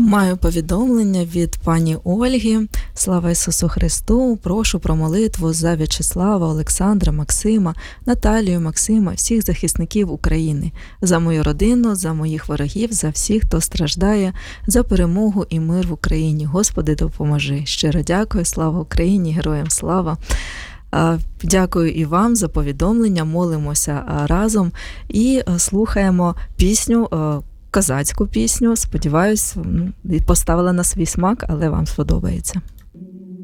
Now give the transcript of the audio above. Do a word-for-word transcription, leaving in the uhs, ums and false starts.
Маю повідомлення від пані Ольги. Слава Ісусу Христу! Прошу про молитву за В'ячеслава, Олександра, Максима, Наталію, Максима, всіх захисників України, за мою родину, за моїх ворогів, за всіх, хто страждає, за перемогу і мир в Україні. Господи, допоможи. Щиро дякую. Слава Україні! Героям слава! Дякую і вам за повідомлення. Молимося разом і слухаємо пісню, козацьку пісню. Сподіваюсь, поставила на свій смак, але вам сподобається.